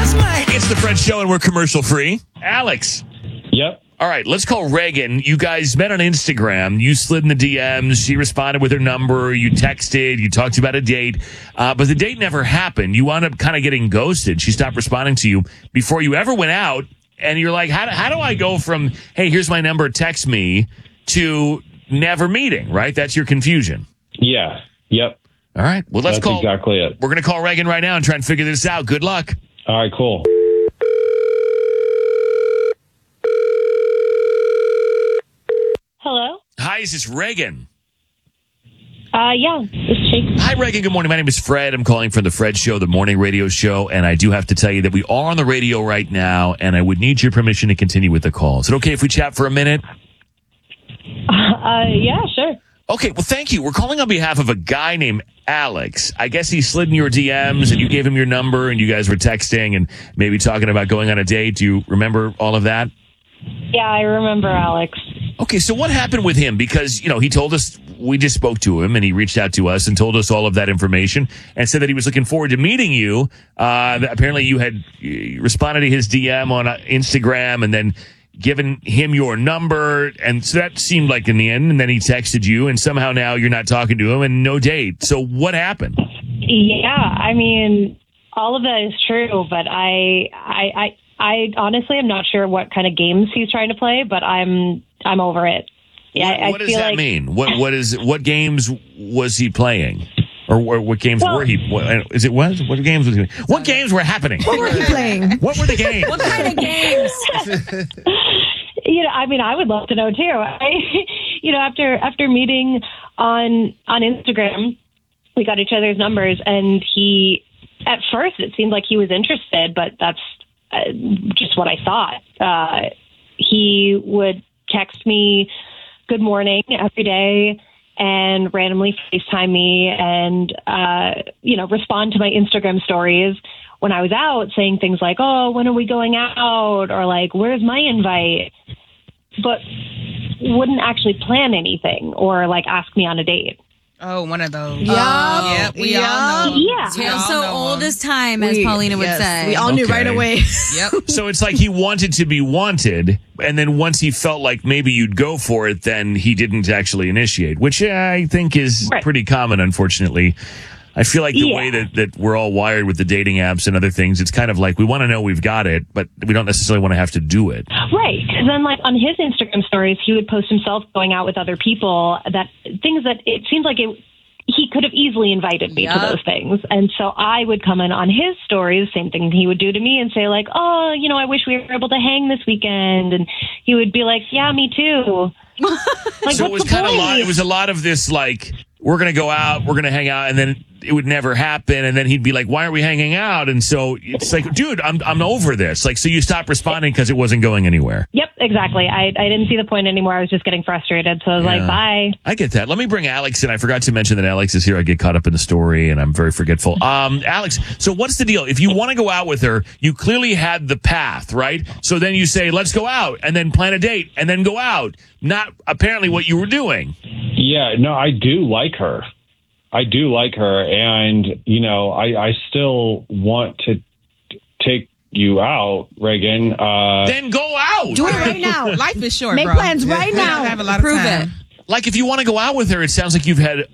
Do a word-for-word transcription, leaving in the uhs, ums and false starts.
It's the Fred Show, and we're commercial free. Alex. Yep. All right, let's call Reagan. You guys met on Instagram. You slid in the D Ms. She responded with her number. You texted. You talked about a date. Uh, but the date never happened. You wound up kind of getting ghosted. She stopped responding to you before you ever went out. And you're like, how do, how do I go from, hey, here's my number, text me, to never meeting, right? That's your confusion. Yeah. Yep. All right. Well, let's That's call. exactly it. We're going to call Reagan right now and try and figure this out. Good luck. All right, cool. Hello? Hi, is this Reagan? Uh, yeah, it's Jake. Hi, Reagan. Good morning. My name is Fred. I'm calling from the Fred Show, the morning radio show, and I do have to tell you that we are on the radio right now, and I would need your permission to continue with the call. Is it okay if we chat for a minute? Uh, yeah, sure. Okay, well, thank you. We're calling on behalf of a guy named Alex. I guess he slid in your D Ms, and you gave him your number, and you guys were texting and maybe talking about going on a date. Do you remember all of that? Yeah, I remember Alex. Okay, so what happened with him? Because, you know, he told us, we just spoke to him, and he reached out to us and told us all of that information and said that he was looking forward to meeting you. Uh, apparently you had uh, responded to his D M on uh, Instagram and then given him your number. And so that seemed like in the end, and then he texted you, and somehow now you're not talking to him and no date. So what happened? Yeah, I mean, all of that is true, but I, I, I, I honestly am not sure what kind of games he's trying to play, but I'm, I'm over it. Yeah, What, I, what I does feel that like, mean? What what is what games was he playing, or, or what games Well- were he? What, is it was what games was he? What games were happening? What were you playing? What were the games? What kind of games? you know, I mean, I would love to know too. I, you know, after after meeting on on Instagram, we got each other's numbers, and he, at first, it seemed like he was interested, but that's uh, just what I thought. Uh, he would text me good morning every day and randomly FaceTime me and, uh, you know, respond to my Instagram stories when I was out, saying things like, oh, when are we going out? Or like, where's my invite? But wouldn't actually plan anything or like ask me on a date. Oh, one of those. Yup. Oh, yep, we Yup. all know. Yeah. We Tale all so know old them. as time, as We- Paulina would yes, say. We all knew Okay. right away. Yep. So it's like he wanted to be wanted, and then once he felt like maybe you'd go for it, then he didn't actually initiate, which I think is Right. pretty common, unfortunately. I feel like the Yeah. way that, that we're all wired with the dating apps and other things, it's kind of like we want to know we've got it, but we don't necessarily want to have to do it. Right. Because then, like, on his Instagram stories, he would post himself going out with other people, that things that it seems like it, he could have easily invited me Yep. to those things. And so I would come in on his stories, same thing he would do to me, and say, like, oh, you know, I wish we were able to hang this weekend. And he would be like, yeah, me too. Like, So it what's was the kind of a lot, point? it was a lot of this like, we're going to go out, we're going to hang out, and then it would never happen. And then he'd be like, why are we hanging out? And so it's like, dude, I'm, I'm over this. Like, so you stopped responding because it wasn't going anywhere. Yep, exactly. I, I didn't see the point anymore. I was just getting frustrated. So I was Yeah. like, bye. I get that. Let me bring Alex in. I forgot to mention that Alex is here. I get caught up in the story and I'm very forgetful. Um, Alex, so what's the deal? If you want to go out with her, you clearly had the path, right? So then you say, let's go out and then plan a date and then go out. Not apparently what you were doing. Yeah, no, I do like her. I do like her. And, you know, I, I still want to take you out, Reagan. Uh, Then go out. Do it right now. Life is short, Make bro. plans right We don't now. have a lot of Prove time. it. Like if you want to go out with her, it sounds like you've had